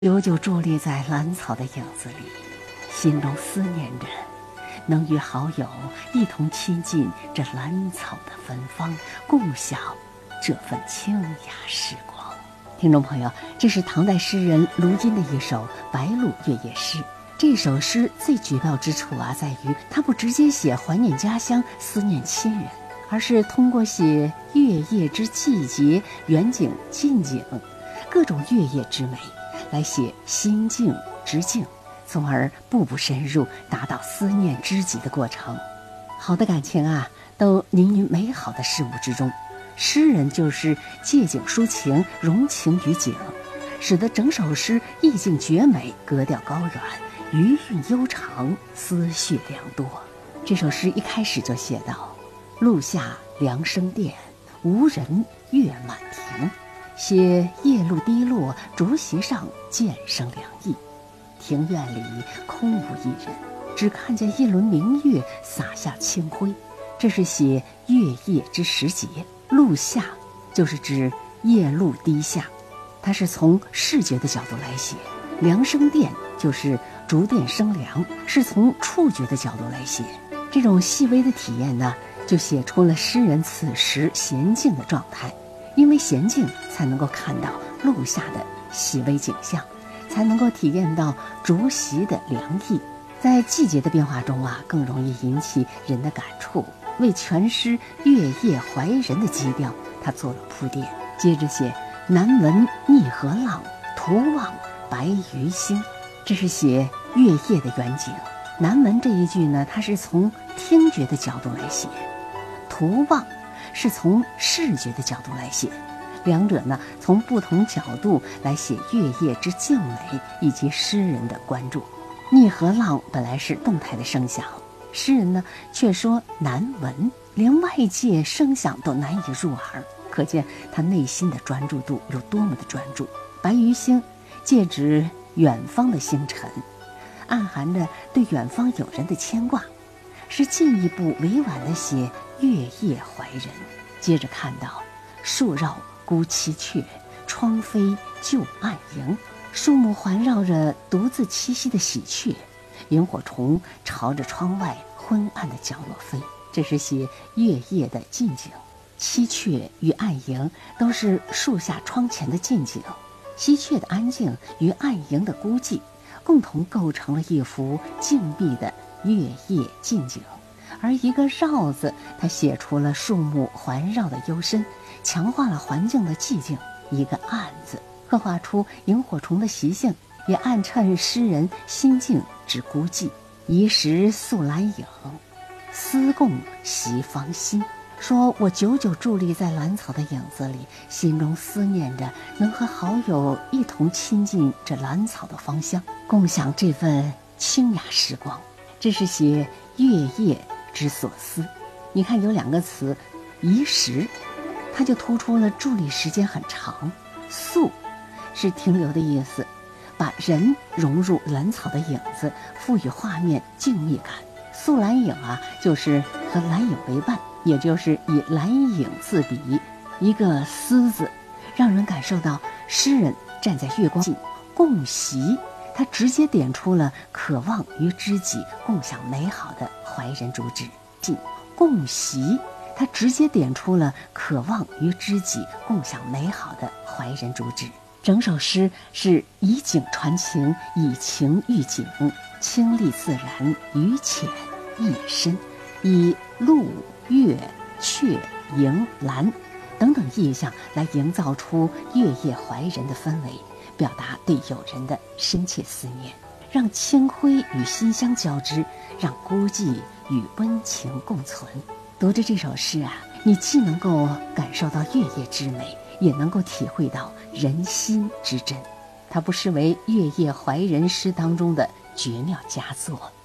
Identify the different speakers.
Speaker 1: 久久伫立在兰草的影子里，心中思念着能与好友一同亲近这兰草的芬芳，共享这份清雅时光。听众朋友，这是唐代诗人卢荫的一首《白鹭月夜诗》。这首诗最绝妙之处在于它不直接写怀念家乡、思念亲人，而是通过写月夜之季节、远景、近景、各种月夜之美，来写心境之境，从而步步深入，达到思念知己的过程。好的感情都凝于美好的事物之中。诗人就是借景抒情，融情于景，使得整首诗意境绝美，格调高远，余韵悠长，思绪良多。这首诗一开始就写道：路下凉生殿，无人月满庭。写夜露滴落，竹席上渐生凉意。庭院里空无一人，只看见一轮明月洒下清辉。这是写月夜之时节。露下就是指夜露滴下，它是从视觉的角度来写。凉生殿就是竹殿生凉，是从触觉的角度来写。这种细微的体验就写出了诗人此时闲静的状态。因为闲静，才能够看到路下的细微景象，才能够体验到竹席的凉意。在季节的变化中更容易引起人的感触。为全诗月夜怀人的基调，他做了铺垫。接着写南闻逆河浪，徒望白鱼星。这是写月夜的远景。南闻这一句它是从听觉的角度来写，徒望是从视觉的角度来写，两者从不同角度来写月夜之静美以及诗人的关注。逆河浪本来是动态的声响，诗人却说难闻，连外界声响都难以入耳，可见他内心的专注度有多么的专注。白鱼星借指远方的星辰，暗含着对远方友人的牵挂，是进一步委婉地写月夜怀人。接着看到树绕孤栖鹊，窗飞就暗萤。树木环绕着独自栖息的喜鹊，萤火虫朝着窗外昏暗的角落飞。这是写月夜的近景。栖鹊与暗萤都是树下窗前的近景，栖鹊的安静与暗萤的孤寂，共同构成了一幅静谧的月夜近景。而一个绕字，它写出了树木环绕的幽深，强化了环境的寂静。一个暗字，刻画出萤火虫的习性，也暗衬诗人心境之孤寂。移时宿兰影，思共习芳心。说我久久伫立在兰草的影子里，心中思念着能和好友一同亲近这兰草的芳香，共享这份清雅时光。这是写月夜之所思。你看有两个词，移时，它就突出了伫立时间很长。宿是停留的意思，把人融入兰草的影子，赋予画面静谧感。宿兰影就是和兰影为伴，也就是以兰影自比。一个思字，让人感受到诗人站在月光下共习，他直接点出了渴望与知己共享美好的怀人主旨。共习，他直接点出了渴望与知己共享美好的怀人主旨。整首诗是以景传情，以情喻景，清丽自然，语浅意深，以鹿、月、鹊、萤、兰等等意象来营造出月夜怀人的氛围，表达对友人的深切思念，让清辉与馨香交织，让孤寂与温情共存。读着这首诗你既能够感受到月夜之美，也能够体会到人心之真。它不失为月夜怀人诗当中的绝妙佳作。